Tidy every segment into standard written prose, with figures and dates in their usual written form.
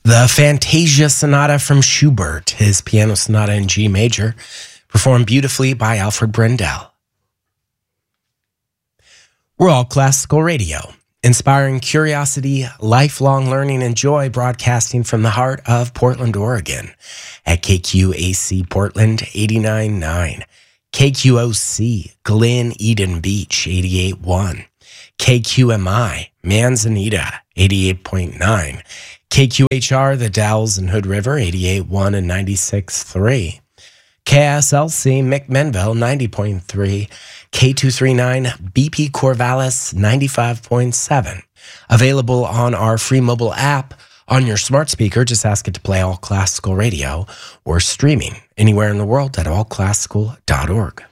The Fantasia Sonata from Schubert, his piano sonata in G major, performed beautifully by Alfred Brendel. We're All Classical Radio, inspiring curiosity, lifelong learning, and joy, broadcasting from the heart of Portland, Oregon, at KQAC Portland 89.9, KQOC Glen Eden Beach 88.1, KQMI Manzanita 88.9, KQHR The Dalles and Hood River 88.1 and 96.3, KSLC McMinnville 90.3, K239 BP Corvallis 95.7. Available on our free mobile app. On your smart speaker, just ask it to play All Classical Radio, or streaming anywhere in the world at allclassical.org.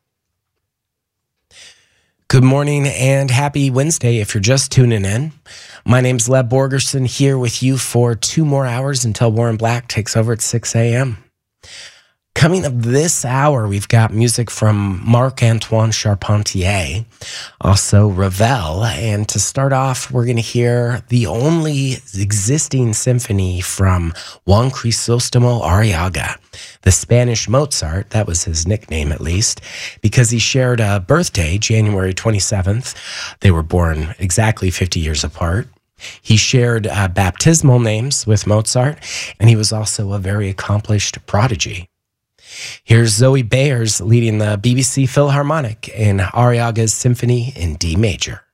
Good morning and happy Wednesday if you're just tuning in. My name's Leb Borgerson, here with you for 2 more hours until Warren Black takes over at 6 a.m. Coming up this hour, we've got music from Marc-Antoine Charpentier, also Ravel, and to start off, we're going to hear the only existing symphony from Juan Crisostomo Arriaga, the Spanish Mozart. That was his nickname, at least, because he shared a birthday, January 27th. They were born exactly 50 years apart. He shared baptismal names with Mozart, and he was also a very accomplished prodigy. Here's Zoe Bayers leading the BBC Philharmonic in Arriaga's Symphony in D major.